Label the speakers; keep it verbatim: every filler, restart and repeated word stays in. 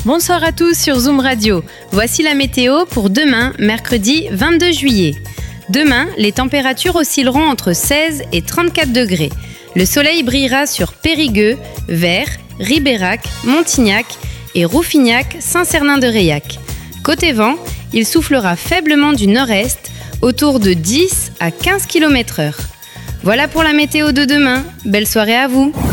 Speaker 1: Bonsoir à tous sur Zoom Radio. Voici la météo pour demain, mercredi vingt-deux juillet. Demain, les températures oscilleront entre seize et trente-quatre degrés. Le soleil brillera sur Périgueux, Vers, Ribérac, Montignac et Rouffignac-Saint-Cernin-de-Réac. Côté vent, il soufflera faiblement du nord-est, autour de dix à quinze kilomètres heure. Voilà pour la météo de demain. Belle soirée à vous!